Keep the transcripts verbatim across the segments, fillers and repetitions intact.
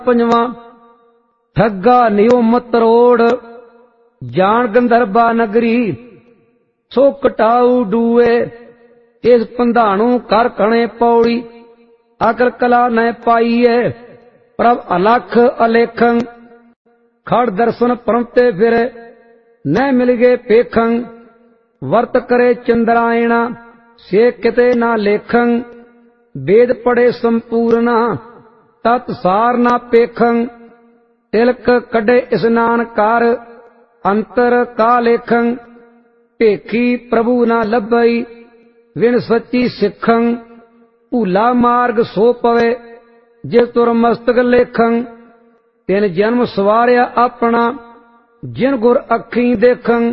पंजवा ठग्गा neo मत road जान गंधर्बा नगरी सो कटाऊ डूए इस पंधाणु कर खणे पौड़ी अकल कला न पाईए प्रभ अलख अलेखं खड़ दर्शन परमते फिरे न मिल गए पेखं वर्त करे चंद्रायणा से किते ना लेखं वेद पढ़े संपूर्ण तत्सार ना पेखं तिलक कढ़े स्नान कार अंतर का लेखं भेखी प्रभु ना लभई विन सच्ची सिखं भूला मार्ग सो पवे जिस तुर मस्तक लेखं तिन जन्म सवारिया अपना जिन गुर अखी देखं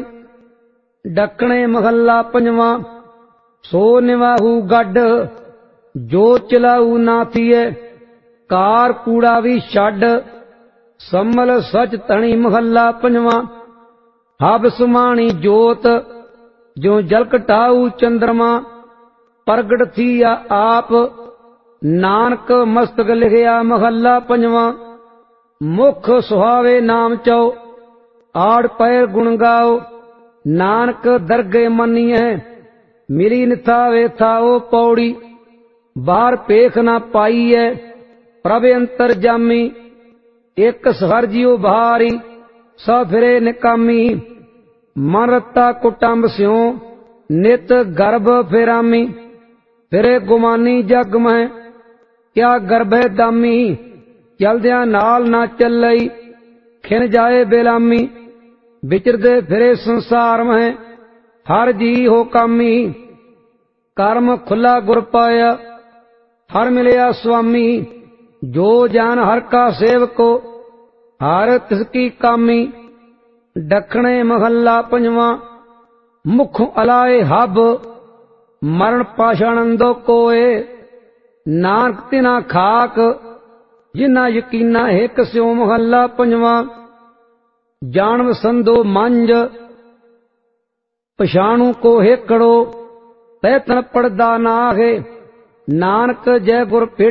डकणे महला पंजवा सो निवाहू गड जो चलाऊ नाथिए कार कूड़ा भी छड समल सच तणी महला पंजवा हब सुमाणी जोत जो जल कटाऊ चंद्रमा प्रगट थिया आप नानक मस्तक लिखिया महला पंजवा मुख सुहावे नाम चौ आड़ पैर गुण गाओ नानक दरगे मनिए मिली निथावे थाओ पौड़ी बाहर पेख ना पाईए प्रभ अंतर जामी एक सहर जियो बहारी स फिरे निकामी मन रत्ता कुटुंब स्यों नित गर्भ फिरामी फिरे गुमानी जग में क्या गर्भ है दामी चलदिया नाल ना चलई खिन जाए बेलामी विचरदे फिरे संसार में हर जी हो कामी कर्म खुला गुर पाया हर मिलया स्वामी जो जान हर का सेवको हर तिसकी कामी दखणे महला पंजवा मुख अलाए हब मरण पाषाणंदो कोए नानक तिना खाक जिना यकीना हिक स्यो महला पंजवा जान संदो मंज पछाणु को हेकड़ो तैतन पड़दा नाहे नानक जय गुर